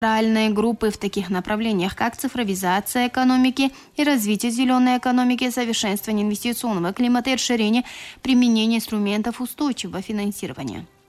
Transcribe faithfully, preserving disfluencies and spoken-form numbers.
Реальные группы в таких направлениях, как цифровизация экономики и развитие зеленой экономики, совершенствование инвестиционного климата и расширение применения инструментов устойчивого финансирования.